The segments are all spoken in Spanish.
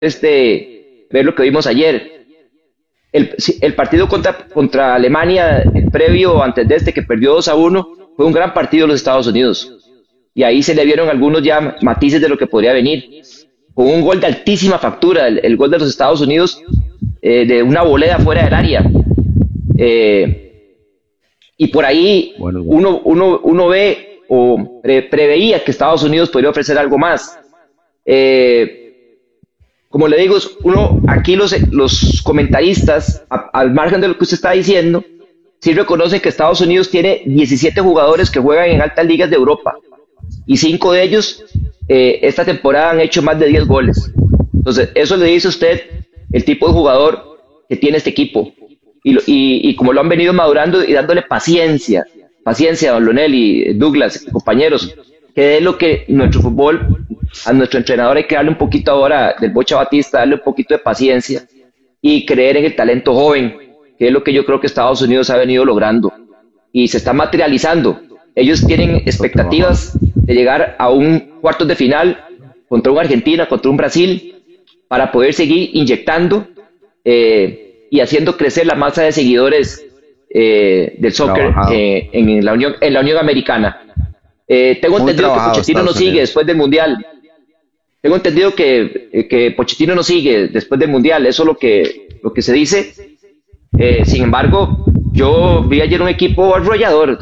ver lo que vimos ayer. El partido contra Alemania, el previo antes de que perdió 2-1, fue un gran partido de los Estados Unidos. Y ahí se le vieron algunos ya matices de lo que podría venir. Con un gol de altísima factura, el gol de los Estados Unidos, de una volea fuera del área. Y por ahí uno ve o preveía que Estados Unidos podría ofrecer algo más. Como le digo, aquí los comentaristas, al margen de lo que usted está diciendo, sí reconocen que Estados Unidos tiene 17 jugadores que juegan en altas ligas de Europa y 5 de ellos esta temporada han hecho más de 10 goles. Entonces, eso le dice a usted el tipo de jugador que tiene este equipo y como lo han venido madurando y dándole paciencia, don Leonel y Douglas, compañeros, que es lo que nuestro fútbol, a nuestro entrenador hay que darle un poquito ahora, del Bocha Batista, darle un poquito de paciencia y creer en el talento joven, que es lo que yo creo que Estados Unidos ha venido logrando y se está materializando. Ellos tienen expectativas de llegar a un cuartos de final contra un Argentina, contra un Brasil, para poder seguir inyectando y haciendo crecer la masa de seguidores del soccer en la Unión Americana. Tengo entendido que Pochettino no sigue después del Mundial. Tengo entendido que Pochettino no sigue después del Mundial. Eso es lo que se dice. Sin embargo, yo vi ayer un equipo arrollador,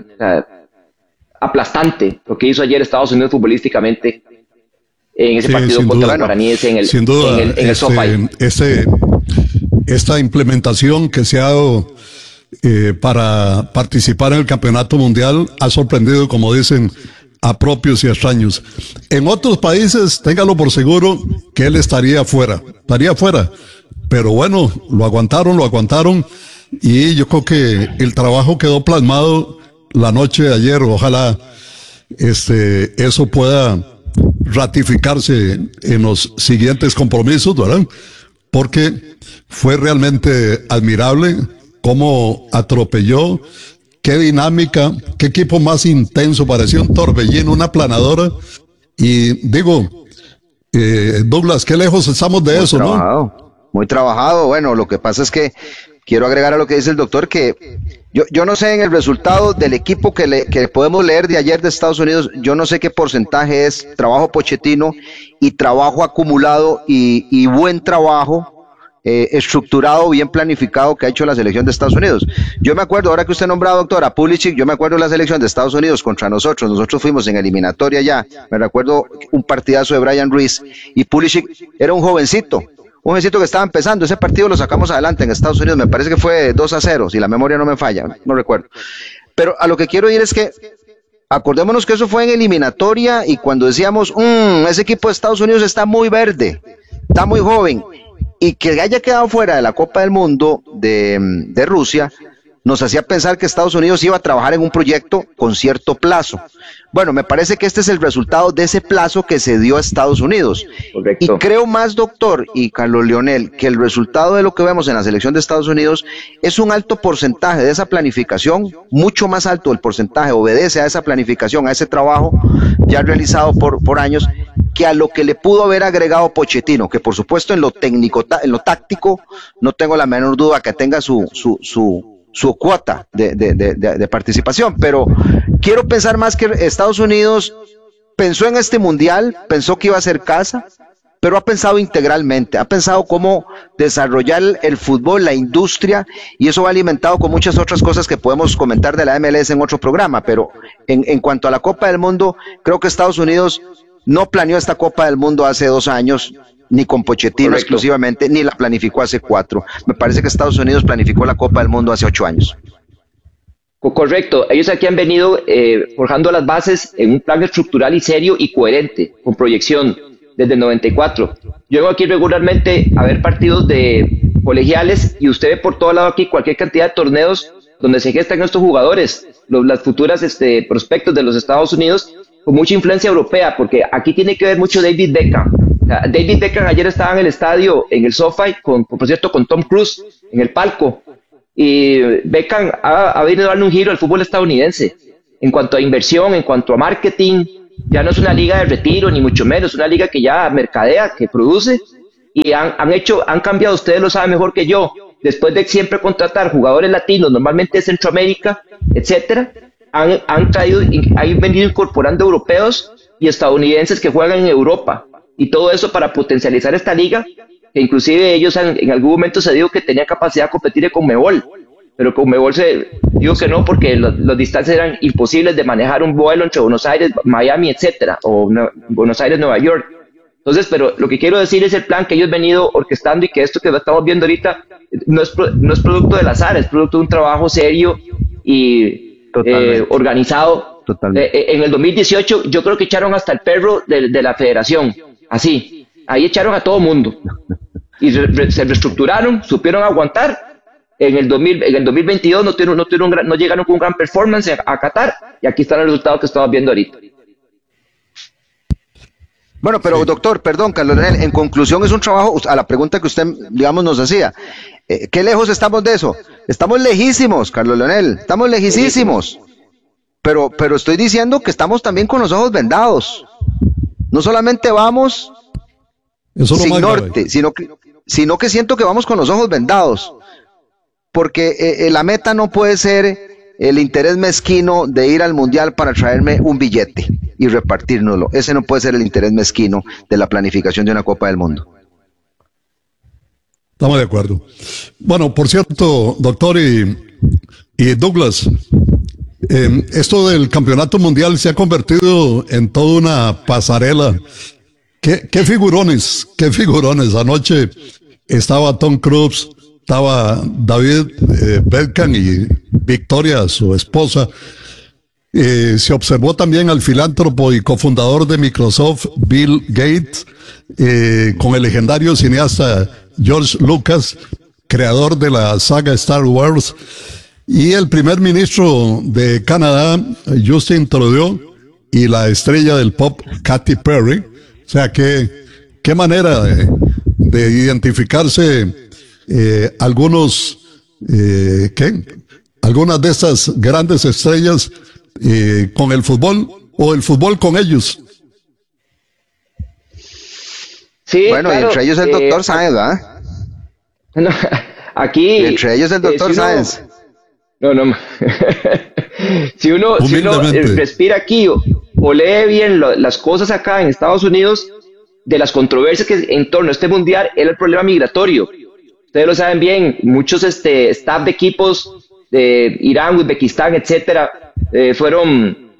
aplastante, lo que hizo ayer Estados Unidos futbolísticamente en ese partido contra los guaraníes en el SoFi. Esta implementación que se ha dado para participar en el campeonato mundial ha sorprendido, como dicen, a propios y a extraños. En otros países, téngalo por seguro que él estaría fuera, pero bueno, lo aguantaron y yo creo que el trabajo quedó plasmado la noche de ayer. Ojalá eso pueda ratificarse en los siguientes compromisos, ¿verdad? Porque fue realmente admirable cómo atropelló, qué dinámica, qué equipo más intenso, parecía un torbellino, una aplanadora. Y digo, Douglas, qué lejos estamos de eso, ¿no? Muy trabajado. Bueno, lo que pasa es que quiero agregar a lo que dice el doctor que yo no sé en el resultado del equipo que podemos leer de ayer de Estados Unidos, yo no sé qué porcentaje es trabajo Pochettino y trabajo acumulado y buen trabajo estructurado, bien planificado que ha hecho la selección de Estados Unidos. Yo me acuerdo, ahora que usted nombrado, doctor, a Pulisic, yo me acuerdo de la selección de Estados Unidos contra nosotros fuimos en eliminatoria ya, me recuerdo un partidazo de Brian Ruiz y Pulisic era un jovencito que estaba empezando. Ese partido lo sacamos adelante en Estados Unidos, me parece que fue 2-0, si la memoria no me falla, no recuerdo. Pero a lo que quiero ir es que acordémonos que eso fue en eliminatoria y cuando decíamos, ese equipo de Estados Unidos está muy verde, está muy joven, y que haya quedado fuera de la Copa del Mundo de Rusia, nos hacía pensar que Estados Unidos iba a trabajar en un proyecto con cierto plazo. Bueno, me parece que este es el resultado de ese plazo que se dio a Estados Unidos. Correcto. Y creo más, doctor y Carlos Leonel, que el resultado de lo que vemos en la selección de Estados Unidos es un alto porcentaje de esa planificación, mucho más alto el porcentaje, obedece a esa planificación, a ese trabajo ya realizado por años, que a lo que le pudo haber agregado Pochettino, que por supuesto en lo técnico, en lo táctico, no tengo la menor duda que tenga su cuota de participación, pero quiero pensar más que Estados Unidos pensó en este mundial, pensó que iba a ser casa, pero ha pensado integralmente, ha pensado cómo desarrollar el fútbol, la industria, y eso va alimentado con muchas otras cosas que podemos comentar de la MLS en otro programa, pero en cuanto a la Copa del Mundo, creo que Estados Unidos no planeó esta Copa del Mundo hace 2 años, ni con Pochettino exclusivamente, ni la planificó hace 4. Me parece que Estados Unidos planificó la Copa del Mundo hace 8 años. Correcto, ellos aquí han venido forjando las bases en un plan estructural y serio y coherente, con proyección, desde el 94. Yo vengo aquí regularmente a ver partidos de colegiales y usted ve por todo lado aquí cualquier cantidad de torneos donde se gestan estos jugadores, las futuras prospectos de los Estados Unidos, con mucha influencia europea, porque aquí tiene que ver mucho David Beckham. David Beckham ayer estaba en el estadio, en el SoFi, por cierto, con Tom Cruise en el palco. Y Beckham ha venido a darle un giro al fútbol estadounidense. En cuanto a inversión, en cuanto a marketing, ya no es una liga de retiro, ni mucho menos, es una liga que ya mercadea, que produce. y han cambiado, ustedes lo saben mejor que yo, después de siempre contratar jugadores latinos, normalmente de Centroamérica, etcétera, han venido incorporando europeos y estadounidenses que juegan en Europa, y todo eso para potencializar esta liga, que inclusive ellos en algún momento se dijo que tenía capacidad de competir con Conmebol, pero Conmebol dijo que no, porque las distancias eran imposibles de manejar un vuelo entre Buenos Aires, Miami, etcétera, o Buenos Aires, Nueva York. Entonces, pero lo que quiero decir es el plan que ellos han venido orquestando, y que esto que estamos viendo ahorita no es producto del azar, es producto de un trabajo serio y organizado. En el 2018 yo creo que echaron hasta el perro de la federación, así, ahí echaron a todo mundo y se reestructuraron, supieron aguantar. En el 2022 no llegaron con un gran performance a Qatar, y aquí están los resultados que estamos viendo ahorita. Bueno, pero doctor, perdón, Carlos Leonel, en conclusión es un trabajo, a la pregunta que usted, digamos, nos hacía, ¿qué lejos estamos de eso? Estamos lejísimos, Carlos Leonel, estamos lejísimos, pero estoy diciendo que estamos también con los ojos vendados, no solamente vamos sin norte, sino que siento que vamos con los ojos vendados, porque la meta no puede ser el interés mezquino de ir al Mundial para traerme un billete y repartírnoslo. Ese no puede ser el interés mezquino de la planificación de una Copa del Mundo. Estamos de acuerdo. Bueno, por cierto, doctor y Douglas, esto del campeonato mundial se ha convertido en toda una pasarela. ¿Qué figurones? Anoche estaba Tom Cruise, estaba David Beckham y Victoria, su esposa. Se observó también al filántropo y cofundador de Microsoft, Bill Gates, con el legendario cineasta George Lucas, creador de la saga Star Wars, y el primer ministro de Canadá, Justin Trudeau, y la estrella del pop, Katy Perry. O sea, qué manera de identificarse algunas de estas grandes estrellas con el fútbol, o el fútbol con ellos. Sí, bueno, claro, y entre ellos el doctor Sáenz, ¿verdad? No, aquí... Y entre ellos el doctor Sáenz. No. si uno respira aquí o lee bien las cosas acá en Estados Unidos, de las controversias que en torno a este mundial, era el problema migratorio. Ustedes lo saben bien, muchos staff de equipos de Irán, Uzbekistán, etcétera, fueron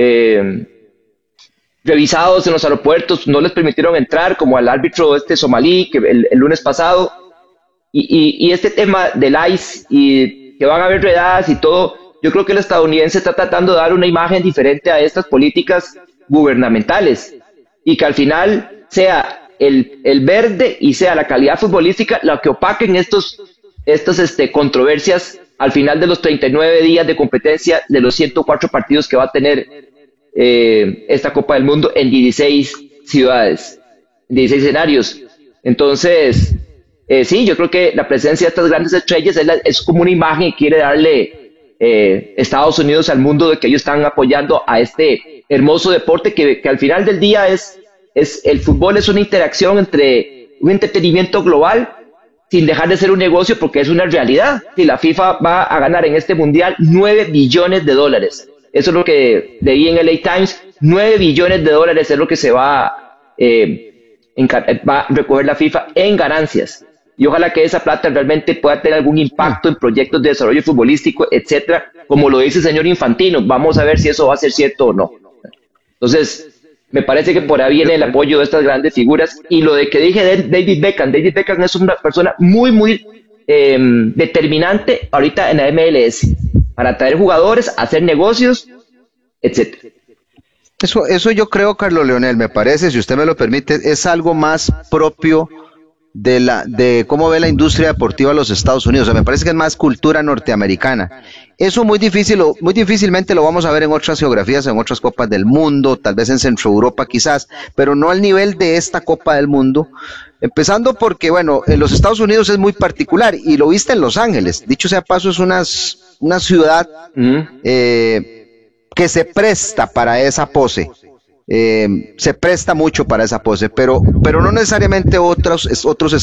revisados en los aeropuertos, no les permitieron entrar, como al árbitro somalí que el lunes pasado, y este tema del ICE, y que van a haber redadas y todo. Yo creo que el estadounidense está tratando de dar una imagen diferente a estas políticas gubernamentales, y que al final sea el verde y sea la calidad futbolística la que opaquen estas controversias al final de los 39 días de competencia, de los 104 partidos que va a tener esta Copa del Mundo en 16 ciudades, 16 escenarios. Entonces, sí, yo creo que la presencia de estas grandes estrellas es como una imagen que quiere darle Estados Unidos al mundo, de que ellos están apoyando a este hermoso deporte que al final del día el fútbol es una interacción entre un entretenimiento global, sin dejar de ser un negocio, porque es una realidad. Si la FIFA va a ganar en este mundial $9 billones, eso es lo que leí en LA Times, $9 billones es lo que se va a recoger la FIFA en ganancias. Y ojalá que esa plata realmente pueda tener algún impacto en proyectos de desarrollo futbolístico, etcétera, como lo dice el señor Infantino. Vamos a ver si eso va a ser cierto o no. Entonces, me parece que por ahí viene el apoyo de estas grandes figuras. Y lo de que dije de David Beckham es una persona muy, muy determinante ahorita en la MLS, para atraer jugadores, hacer negocios, etcétera. Eso yo creo, Carlos Leonel, me parece, si usted me lo permite, es algo más propio de cómo ve la industria deportiva de los Estados Unidos. O sea, me parece que es más cultura norteamericana. Eso muy difícilmente lo vamos a ver en otras geografías, en otras Copas del Mundo, tal vez en Centro Europa quizás, pero no al nivel de esta Copa del Mundo. Empezando porque, bueno, en los Estados Unidos es muy particular, y lo viste en Los Ángeles. Dicho sea paso, es una ciudad que se presta para esa pose. se presta mucho para esa pose, pero no necesariamente otros